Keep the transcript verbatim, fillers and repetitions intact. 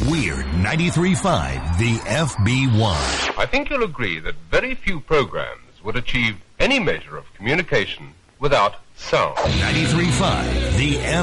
We're ninety-three point five, the F B one. I think you'll agree that very few programs would achieve any measure of communication without sound. ninety-three point five, the F B one.